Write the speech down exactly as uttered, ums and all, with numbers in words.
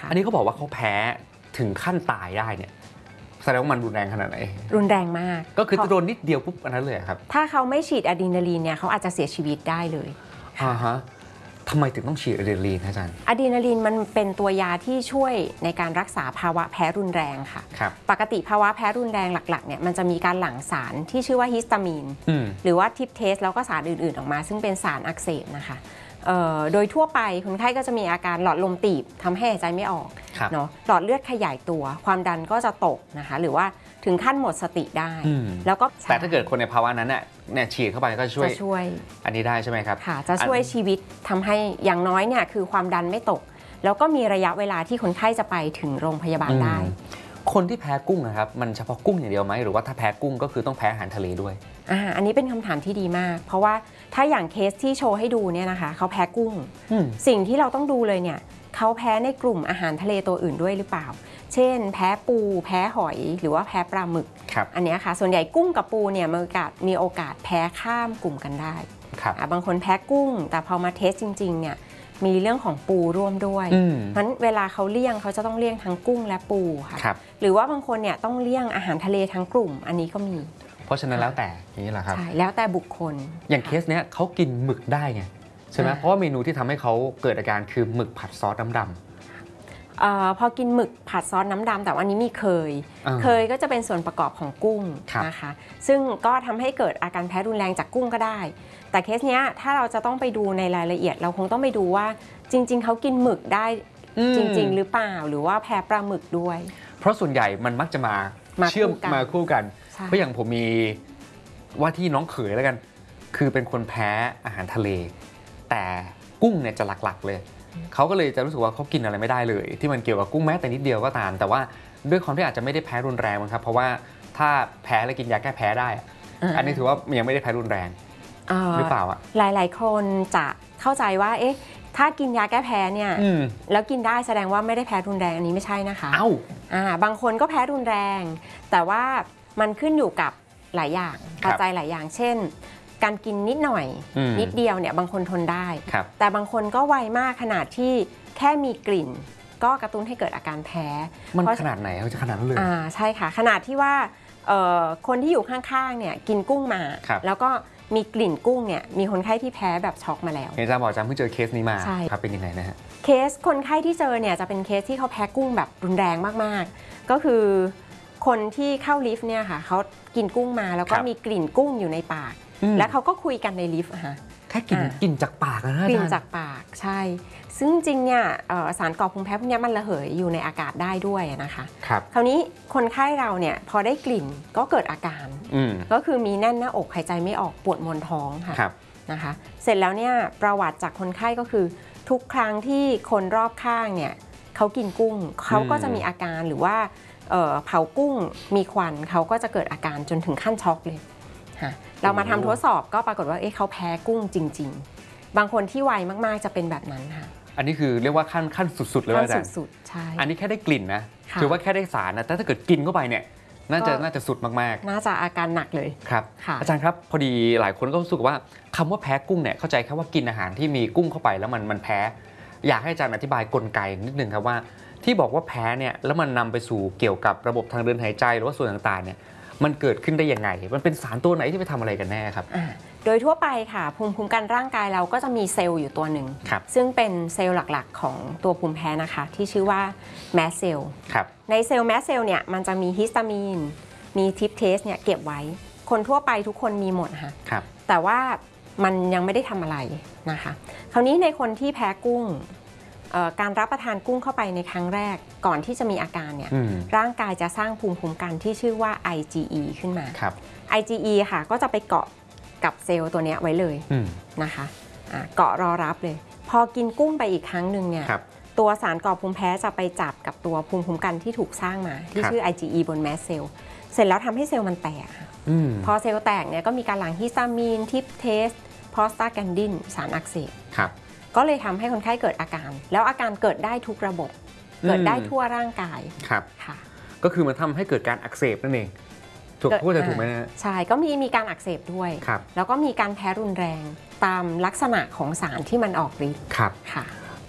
ค่ะอันนี้เขาบอกว่าเขาแพ้ถึงขั้นตายได้เนี่ยแสดงว่ามันรุนแรงขนาดไหนรุนแรงมากก็คือโดนนิดเดียวปุ๊บอันนั้นเลยครับถ้าเขาไม่ฉีดอะดรีนาลีนเนี่ยเขาอาจจะเสียชีวิตได้เลยอ่าฮะทำไมถึงต้องฉีดอะดรีนาลีนอาจารย์อะดรีนาลีนมันเป็นตัวยาที่ช่วยในการรักษาภาวะแพ้รุนแรงค่ะปกติภาวะแพ้รุนแรงหลักๆเนี่ยมันจะมีการหลั่งสารที่ชื่อว่าฮิสตามีนหรือว่าทิปเทสแล้วก็สารอื่นๆออกมาซึ่งเป็นสารอักเสบนะคะโดยทั่วไปคนไข้ก็จะมีอาการหลอดลมตีบทำให้หายใจไม่ออกเนาะหลอดเลือดขยายตัวความดันก็จะตกนะคะหรือว่าถึงขั้นหมดสติได้แล้วก็แต่ถ้าเกิดคนในภาวะนั้นเนี่ยฉีดเข้าไปก็ช่วยจะช่วยอันนี้ได้ใช่ไหมครับค่ะจะช่วยชีวิตทำให้อย่างน้อยเนี่ยคือความดันไม่ตกแล้วก็มีระยะเวลาที่คนไข้จะไปถึงโรงพยาบาลได้คนที่แพ้กุ้งนะครับมันเฉพาะกุ้งอย่างเดียวไหมหรือว่าถ้าแพ้กุ้งก็คือต้องแพ้อาหารทะเลด้วยอ่าอันนี้เป็นคำถามที่ดีมากเพราะว่าถ้าอย่างเคสที่โชว์ให้ดูเนี่ยนะคะเขาแพ้กุ้งสิ่งที่เราต้องดูเลยเนี่ยเขาแพ้ในกลุ่มอาหารทะเลตัวอื่นด้วยหรือเปล่าเช่นแพ้ปูแพ้หอยหรือว่าแพ้ปลาหมึกอันนี้ค่ะส่วนใหญ่กุ้งกับปูเนี่ยมีโอกาสมีโอกาสแพ้ข้ามกลุ่มกันได้บางคนแพ้กุ้งแต่พอมาเทสจริงๆเนี่ยมีเรื่องของปูร่วมด้วยเพราะฉะนั้นเวลาเขาเลี่ยงเขาจะต้องเลี่ยงทั้งกุ้งและปูค่ะหรือว่าบางคนเนี่ยต้องเลี่ยงอาหารทะเลทั้งกลุ่มอันนี้ก็มีเพราะฉะนั้นแล้วแต่อย่างนี้แหละครับใช่แล้วแต่บุคคลอย่างเคสเนี้ยเขากินหมึกได้ไงใช่ไหมเพราะว่าเมนูที่ทำให้เขาเกิดอาการคือหมึกผัดซอสน้ำดำอพอกินหมึกผัดซอสน้ำดำแต่วันนี้มีเคยเคยก็จะเป็นส่วนประกอบของกุ้งนะคะซึ่งก็ทำให้เกิดอาการแพ้รุนแรงจากกุ้งก็ได้แต่เคสเนี้ยถ้าเราจะต้องไปดูในรายละเอียดเราคงต้องไปดูว่าจริงๆเขากินหมึกได้จริงๆหรือเปล่าหรือว่าแพ้ปลาหมึกด้วยเพราะส่วนใหญ่มันมักจะมาเชื่อมมาคู่กันเพราะอย่างผมมีว่าที่น้องเขยแล้วกันคือเป็นคนแพ้อาหารทะเลแต่กุ้งเนี่ยจะหลักๆเลยเขาก็เลยจะรู้สึกว่าเขากินอะไรไม่ได้เลยที่มันเกี่ยวกับกุ้งแม้แต่นิดเดียวก็ตามแต่ว่าด้วยความที่อาจจะไม่ได้แพ้รุนแรงครับเพราะว่าถ้าแพ้แล้วกินยาแก้แพ้ได้อันนี้ถือว่ายังไม่ได้แพ้รุนแรงหรือเปล่าอ่ะหลายๆคนจะเข้าใจว่าเอ๊ะถ้ากินยาแก้แพ้เนี่ยแล้วกินได้แสดงว่าไม่ได้แพ้รุนแรงอันนี้ไม่ใช่นะคะเอ้าอ่าบางคนก็แพ้รุนแรงแต่ว่ามันขึ้นอยู่กับหลายอย่างปัจจัยหลายอย่างเช่นการกินนิดหน่อยนิดเดียวเนี่ยบางคนทนได้แต่บางคนก็ไวมากขนาดที่แค่มีกลิ่นก็กระตุ้นให้เกิดอาการแพ้มันขนาดไหนเขาจะขนาดนั้นเลยอ่าใช่ค่ะขนาดที่ว่าคนที่อยู่ข้างๆเนี่ยกินกุ้งมาแล้วก็มีกลิ่นกุ้งเนี่ยมีคนไข้ที่แพ้แบบช็อกมาแล้วอาจารย์บอกอาจารย์เพิ่งเจอเคสนี้มาครับเป็นยังไงนะฮะเคสคนไข้ที่เจอเนี่ยจะเป็นเคสที่เขาแพ้กุ้งแบบรุนแรงมากๆก็คือคนที่เข้าลิฟต์เนี่ยค่ะเขากินกุ้งมาแล้วก็มีกลิ่นกุ้งอยู่ในปากแล้วเขาก็คุยกันในลิฟต์ค่ะแค่กลิ่นกลิ่นจากปากนะกลิ่นจากปากใช่ซึ่งจริงเนี่ยสารก่อภูมิแพ้พวกนี้มันระเหยอยู่ในอากาศได้ด้วยนะคะครับคราวนี้คนไข้เราเนี่ยพอได้กลิ่นก็เกิดอาการก็คือมีแน่นหน้าอกหายใจไม่ออกปวดมวนท้องค่ะนะคะเสร็จแล้วเนี่ยประวัติจากคนไข้ก็คือทุกครั้งที่คนรอบข้างเนี่ยเขากินกุ้งเขาก็จะมีอาการหรือว่าเผากุ้งมีควันเขาก็จะเกิดอาการจนถึงขั้นช็อกเลยเรามาทำทดสอบก็ปรากฏว่าเอ๊ะเขาแพ้กุ้งจริงๆบางคนที่ไวมากๆจะเป็นแบบนั้นค่ะอันนี้คือเรียกว่าขั้นขั้นสุดๆเลยอาจารย์สุดๆใช่อันนี้แค่ได้กลิ่นนะถือว่าแค่ได้สารนะแต่ถ้าเกิดกินเข้าไปเนี่ยน่าจะน่าจะสุดมากๆน่าจะอาการหนักเลยครับอาจารย์ครับพอดีหลายคนก็รู้สึกว่าคำว่าแพ้กุ้งเนี่ยเข้าใจแค่ว่ากินอาหารที่มีกุ้งเข้าไปแล้วมันมันแพ้อยากให้อาจารย์อธิบายกลไกนิดนึงครับว่าที่บอกว่าแพ้เนี่ยแล้วมันนำไปสู่เกี่ยวกับระบบทางเดินหายใจหรือว่าส่วนต่างๆเนี่ยมันเกิดขึ้นได้ยังไงมันเป็นสารตัวไหนที่ไปทำอะไรกันแน่ครับโดยทั่วไปค่ะภูมิคุ้มกันร่างกายเราก็จะมีเซลล์อยู่ตัวหนึ่งซึ่งเป็นเซลล์หลักๆของตัวภูมิแพ้นะคะที่ชื่อว่าแมสเซลล์ในเซลล์แมสเซลล์เนี่ยมันจะมีฮิสตามีนมีทิปเทสเนี่ยเก็บไว้คนทั่วไปทุกคนมีหมดค่ะแต่ว่ามันยังไม่ได้ทำอะไรนะคะคราวนี้ในคนที่แพ้กุ้งการรับประทานกุ้งเข้าไปในครั้งแรกก่อนที่จะมีอาการเนี่ยร่างกายจะสร้างภูมิคุ้มกันที่ชื่อว่า ไอ จี อี ขึ้นมา ไอ จี อี ค่ะก็จะไปเกาะกับเซลล์ตัวนี้ไว้เลยนะคะเกาะรอรับเลยพอกินกุ้งไปอีกครั้งหนึ่งเนี่ยตัวสารก่อภูมิแพ้จะไปจับกับตัวภูมิคุ้มกันที่ถูกสร้างมาที่ชื่อ ไอ จี อี บนแมสเซลล์เสร็จแล้วทำให้เซลล์มันแตกพอเซลล์แตกเนี่ยก็มีการหลั่งฮิสตามีนทิปเทสโพสตาแกนดินสารอักเสบก็เลยทำให้คนไข้เกิดอาการแล้วอาการเกิดได้ทุกระบบเกิดได้ทั่วร่างกายครับค่ะก็คือมันทำให้เกิดการอักเสบนั่นเองถูกพูดจะถูกไหมนะใช่ก็มีมีการอักเสบด้วยแล้วก็มีการแพ้รุนแรงตามลักษณะของสารที่มันออกฤทธิ์ครับค่ะ